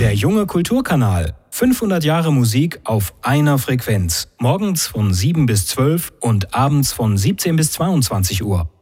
Der junge Kulturkanal. 500 Jahre Musik auf einer Frequenz. Morgens von 7 bis 12 und abends von 17 bis 22 Uhr.